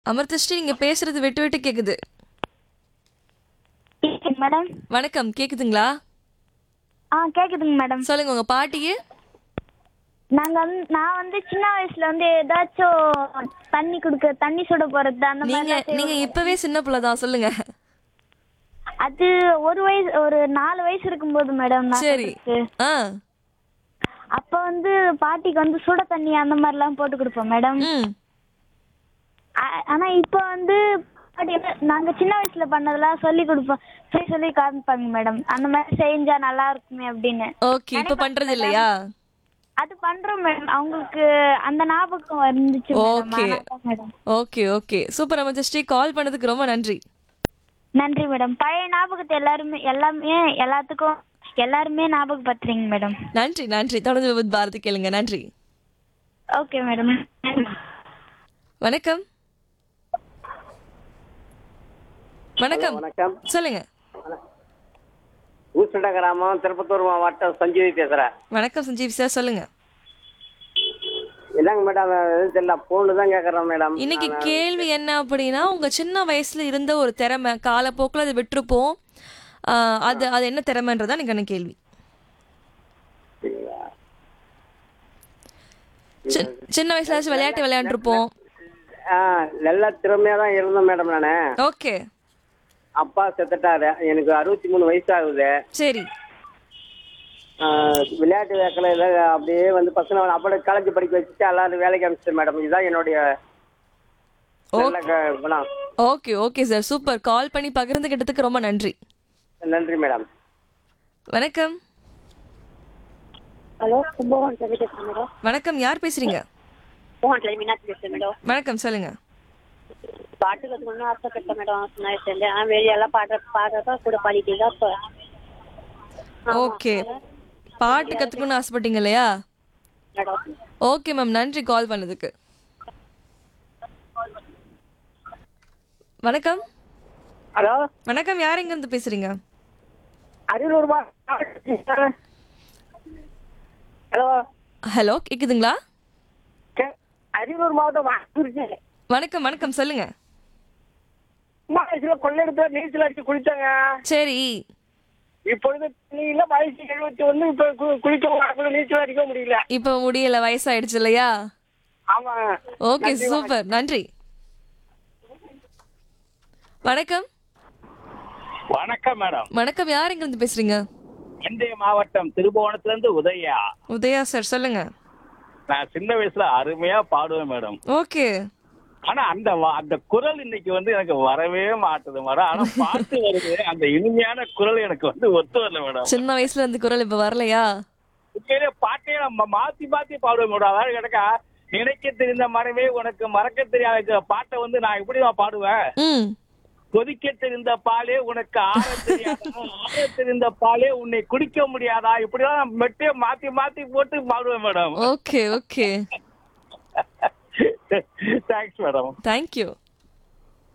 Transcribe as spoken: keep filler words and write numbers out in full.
அமிர்தஸ்ரீ நீங்க பேசுறது விட்டு விட்டு கேக்குது. மேடம். வணக்கம், கேக்குதுங்களா? ஆ கேக்குதுங்க மேடம். சொல்லுங்க உங்க பாட்டிக்கு. நாங்க வந்து நான் வந்து சின்ன வயசுல வந்து ஏதாச்சும் தண்ணி குடுக்க தண்ணி சுட போறது அந்த நீங்க மாதிரி நீங்க இப்பவே சின்ன பிள்ளை தான், சொல்லுங்க. அது ஒரு வயசு ஒரு நாலு வயசு இருக்கும்போது மேடம் நான் சரி. சொல்றது. ஆ. அப்ப வந்து பாட்டிக்கு வந்து சுட தண்ணி அந்த மாதிரிலாம் போட்டு கொடுப்போம் மேடம். ம். ஆ- ஆனா இப்ப வந்து பாட்டி வந்து நாங்க சின்ன வயசுல பண்ணதெல்லாம் சொல்லி கொடுப்போம், சொல்லி சொல்லி காமிப்பாங்க மேடம். அந்த மாதிரி செஞ்சா நல்லா இருக்குமே அப்படின்னு ஓகே, இப்ப நினைப்பாங்க பண்றது மேடம். இல்லையா? அது பண்றோம் மேடம். அவங்களுக்கு அந்த ஞாபகம் வந்துச்சு madam. Okay. ஆனாதான் madam. Okay okay super Amritasri, கால் பண்ணதுக்கு ரொம்ப நன்றி. நன்றி மேடம். பழைய ஞாபகத்தை எல்லாருமே எல்லாமே எல்லாத்துக்கும் எல்லாருமே ஞாபகப்படுத்துறீங்க மேடம். நன்றி நன்றி, தொடர்ந்து வித் பாரதி கேளுங்க. நன்றி. Okay madam. வணக்கம். வணக்கம். வணக்கம். சொல்லுங்க. ஊசுண்ட கிராமம், திருப்பத்தூர் மாவட்டம், சஞ்சீவி பேசுறேன். வணக்கம் சஞ்சீவ் சார், சொல்லுங்க. என்னங்க மேடம், எதுவும் தெரியல, போன்ல தான் கேக்குறேன் மேடம். இன்னைக்கு கேள்வி என்ன அப்படின்னா, உங்க சின்ன வயசுல இருந்த ஒரு திறமை காலப்போக்கில் அதை விட்டுருப்போம். ஆஹ் அது அது என்ன திறமைன்றதா எனக்கு என்ன கேள்வி. சின்- சின்ன வயசுல ஏதாச்சும் விளையாட்டு விளையாண்டுருப்போம். ஆ, நல்ல திறமையா தான் இருந்தேன் மேடம். நானு ஓகே. அப்பா செத்துட்டாரு, எனக்கு அறுபத்தி மூணு வயசு ஆகுது. சரி. ஆ, விளையாட்டு வேக்கல அப்படியே வந்து பசங்க அப்படி காலேஜ் படிக்க வச்சுட்டு எல்லாரும் வேலைக்கு அனுப்பிச்சிட்டேன் மேடம். இதுதான் என்னுடைய நல்ல க- குணம். Okay okay sir, super. கால் பண்ணி பகிர்ந்துகிட்டதுக்கு ரொம்ப நன்றி. நன்றி மேடம். வணக்கம். ஹலோ, கும்பகோணம் பேசுறேன் மேடம். வணக்கம், யார் பேசுறீங்க? கும்பகோணத்துல மீனாட்சி பேசுறேன் மேடம். வணக்கம், சொல்லுங்க. பாட்டு கற்றுக்கணும்னு ஆசைப்பட்டேன் மேடம் சின்ன வயசுல. ஆனால் வெளியெல்லாம் பாடுற பாடுறப்ப கூட பாடிட்டு தான் இப்போ. ஓகே, பாட்டு கத்துக்கணும்னு ஆசைப்பட்டீங்க இல்லையா? மேடம் ஓகே மேம், நன்றி கால் பண்ணதுக்கு. வணக்கம். ஹலோ, வணக்கம், யார் எங்க இருந்து பேசுறீங்க? அரியலூர். ஹலோ, ஹலோ, கேக்குதுங்களா? அரியலூர் மாவட்டம். வணக்கம் வணக்கம், சொல்லுங்க. சின்ன வயசுல கொள்ளையெடுத்து நீச்சல் அடிச்சு குளிச்சாங்க. சரி. இப்பொழுது நீங்கள வயசு எழுபத்தி ஒண்ணு. இப்ப கு- குளிக்க நீச்சல் அடிக்க முடியல. இப்ப முடியல, வயசாயிடுச்சு இல்லையா? ஆமா. ஓகே சூப்பர், நன்றி. வணக்கம். வணக்கம் மேடம். வணக்கம், யார் எங்க இருந்து பேசுறீங்க? இந்திய மாவட்டம் திருபுவனத்துல இருந்து உதயா. உதயா சார், சொல்லுங்க. நான் சின்ன வயசுல அருமையா பாடுவேன் மேடம். ஓகே. ஆனா அந்த வா- அந்த குரல் இன்னைக்கு வந்து எனக்கு வரவே மாட்டுது மேடம். ஆனா பாட்டு வருது, அந்த இனிமையான குரல் எனக்கு வந்து ஒத்து வரல மேடம். சின்ன வயசுல இருந்து குரல் இப்ப வரலையா? உண்மையிலே பாட்டையே நம்ம மாத்தி மாத்தி பாடுவேன் மேடம். அதாவது எனக்கா நினைக்க தெரிந்த மரமே உனக்கு மறக்க தெரியாத பாட்டை வந்து நான் எப்படி பாடுவேன். ம். கொதிக்க தெரிந்த பாலே உனக்கு ஆற தெரியாதா, ஆற தெரிந்த பாலே உன்னை குடிக்க முடியாதா, இப்படிதான் மெட்டே மாத்தி மாத்தி போட்டு பாடுவேன் madam. Okay okay, thanks madam. Thank you.